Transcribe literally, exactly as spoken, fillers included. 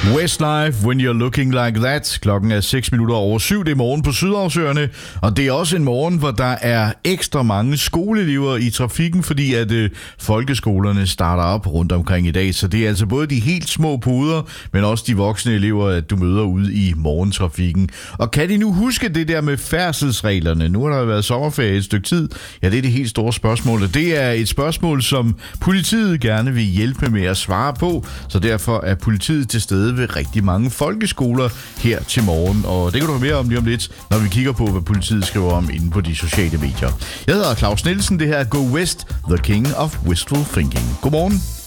Westlife, When You're Looking Like That. Klokken er seks minutter over syv. Det er morgen på Sydhavsøerne, og det er også en morgen, hvor der er ekstra mange skoleelever i trafikken, fordi at øh, folkeskolerne starter op rundt omkring i dag. Så det er altså både de helt små puder, men også de voksne elever, at du møder ude i morgentrafikken. Og kan de nu huske det der med færdselsreglerne? Nu har der været sommerferie et stykke tid. Ja, det er det helt store spørgsmål, og det er et spørgsmål, som politiet gerne vil hjælpe med at svare på. Så derfor er politiet til stede ved rigtig mange folkeskoler her til morgen. Og det kan du høre mere om lige om lidt, når vi kigger på, hvad politiet skriver om inde på de sociale medier. Jeg hedder Claus Nielsen, det her er Go West, The King of Wistful Thinking. Godmorgen.